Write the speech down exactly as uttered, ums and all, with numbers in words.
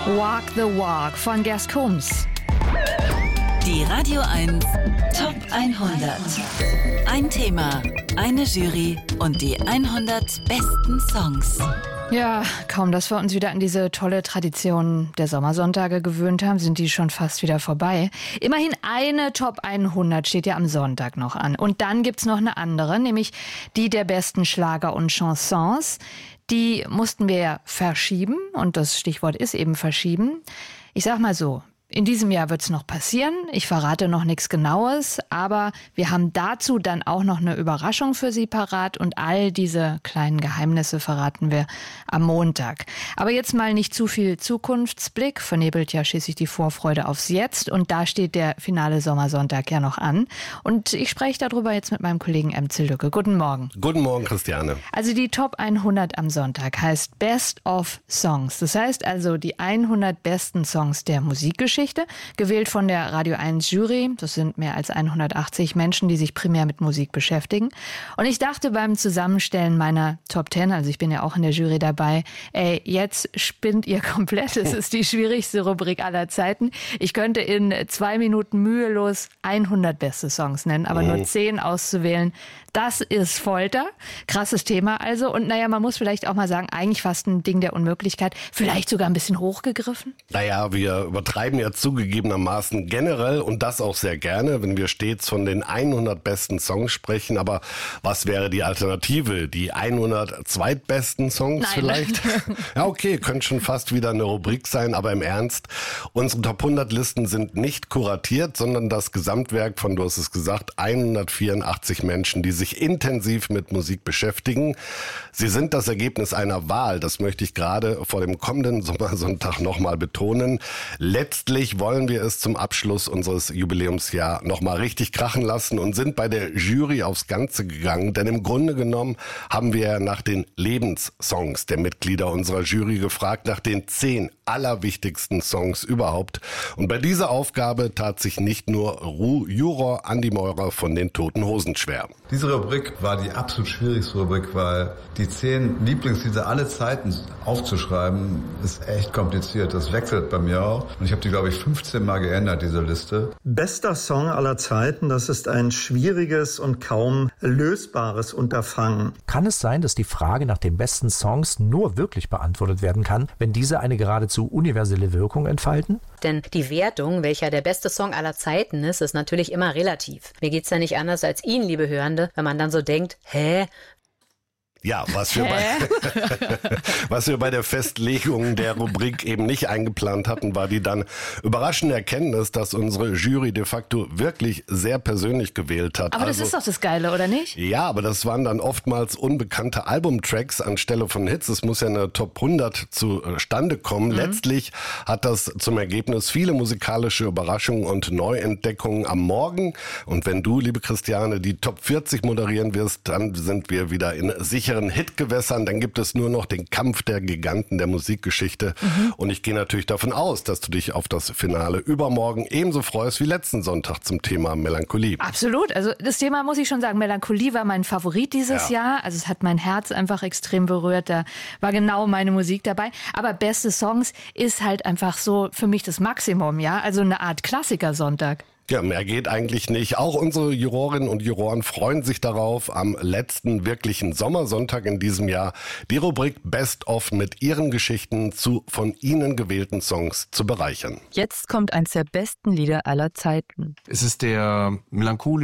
Walk the Walk von Gers Combs. Die Radio eins Top hundert. Ein Thema, eine Jury und die hundert besten Songs. Ja, kaum, dass wir uns wieder an diese tolle Tradition der Sommersonntage gewöhnt haben, sind die schon fast wieder vorbei. Immerhin eine Top hundert steht ja am Sonntag noch an. Und dann gibt's noch eine andere, nämlich die der besten Schlager und Chansons. Die mussten wir ja verschieben und das Stichwort ist eben verschieben. Ich sag mal so, in diesem Jahr wird's noch passieren. Ich verrate noch nichts Genaues, aber wir haben dazu dann auch noch eine Überraschung für Sie parat und all diese kleinen Geheimnisse verraten wir am Montag. Aber jetzt mal nicht zu viel Zukunftsblick, vernebelt ja schließlich die Vorfreude aufs Jetzt und da steht der finale Sommersonntag ja noch an. Und ich spreche darüber jetzt mit meinem Kollegen Emzel Lücke. Guten Morgen. Guten Morgen, Christiane. Also die Top hundert am Sonntag heißt Best of Songs. Das heißt also die hundert besten Songs der Musikgeschichte. Gewählt von der Radio eins Jury. Das sind mehr als hundertachtzig Menschen, die sich primär mit Musik beschäftigen. Und ich dachte beim Zusammenstellen meiner Top zehn, also ich bin ja auch in der Jury dabei, ey, jetzt spinnt ihr komplett. Es ist die schwierigste Rubrik aller Zeiten. Ich könnte in zwei Minuten mühelos hundert beste Songs nennen, aber nur zehn auszuwählen, das ist Folter. Krasses Thema also. Und naja, man muss vielleicht auch mal sagen, eigentlich fast ein Ding der Unmöglichkeit. Vielleicht sogar ein bisschen hochgegriffen. Naja, wir übertreiben ja zugegebenermaßen generell und das auch sehr gerne, wenn wir stets von den hundert besten Songs sprechen. Aber was wäre die Alternative? Die hundert zweitbesten Songs Nein. vielleicht? Ja, okay, könnte schon fast wieder eine Rubrik sein, aber im Ernst, unsere Top hundert Listen sind nicht kuratiert, sondern das Gesamtwerk von, du hast es gesagt, hundertvierundachtzig Menschen, die sich intensiv mit Musik beschäftigen. Sie sind das Ergebnis einer Wahl, das möchte ich gerade vor dem kommenden Sommersonntag nochmal betonen. Letztlich wollen wir es zum Abschluss unseres Jubiläumsjahr nochmal richtig krachen lassen und sind bei der Jury aufs Ganze gegangen, denn im Grunde genommen haben wir nach den Lebenssongs der Mitglieder unserer Jury gefragt, nach den zehn allerwichtigsten Songs überhaupt. Und bei dieser Aufgabe tat sich nicht nur Juror Andi Meurer von den Toten Hosen schwer. Diese Rubrik war die absolut schwierigste Rubrik, weil die zehn Lieblingslieder alle Zeiten aufzuschreiben, ist echt kompliziert. Das wechselt bei mir auch. Und ich habe die, glaube ich, fünfzehn Mal geändert, diese Liste. Bester Song aller Zeiten, das ist ein schwieriges und kaum lösbares Unterfangen. Kann es sein, dass die Frage nach den besten Songs nur wirklich beantwortet werden kann, wenn diese eine geradezu universelle Wirkung entfalten? Denn die Wertung, welcher der beste Song aller Zeiten ist, ist natürlich immer relativ. Mir geht's ja nicht anders als Ihnen, liebe Hörende, wenn man dann so denkt, hä? Ja, was wir, bei, was wir bei der Festlegung der Rubrik eben nicht eingeplant hatten, war die dann überraschende Erkenntnis, dass unsere Jury de facto wirklich sehr persönlich gewählt hat. Aber das also, ist doch das Geile, oder nicht? Ja, aber das waren dann oftmals unbekannte Albumtracks anstelle von Hits. Es muss ja eine Top hundert zustande kommen. Mhm. Letztlich hat das zum Ergebnis viele musikalische Überraschungen und Neuentdeckungen am Morgen. Und wenn du, liebe Christiane, die Top vierzig moderieren wirst, dann sind wir wieder in sicheren Hitgewässern. Dann gibt es nur noch den Kampf der Giganten der Musikgeschichte. Mhm. Und ich gehe natürlich davon aus, dass du dich auf das Finale übermorgen ebenso freust wie letzten Sonntag zum Thema Melancholie. Absolut. Also das Thema, muss ich schon sagen, Melancholie war mein Favorit dieses ja. Jahr. Also es hat mein Herz einfach extrem berührt. Da war genau meine Musik dabei. Aber beste Songs ist halt einfach so für mich das Maximum, ja. Also eine Art Klassikersonntag. Ja, mehr geht eigentlich nicht. Auch unsere Jurorinnen und Juroren freuen sich darauf, am letzten wirklichen Sommersonntag in diesem Jahr die Rubrik Best of mit ihren Geschichten zu von ihnen gewählten Songs zu bereichern. Jetzt kommt eins der besten Lieder aller Zeiten. Es ist der melancholische